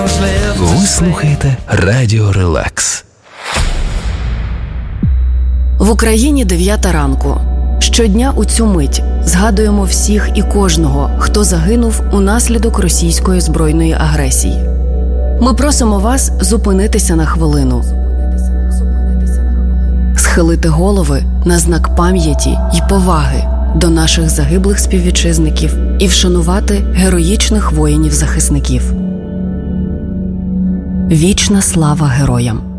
Ви слухаєте Радіо Релакс. В Україні 9 ранку. Щодня у цю мить згадуємо всіх і кожного, хто загинув унаслідок російської збройної агресії. Ми просимо вас зупинитися на хвилину, схилити голови на знак пам'яті й поваги до наших загиблих співвітчизників і вшанувати героїчних воїнів-захисників. Вічна слава героям!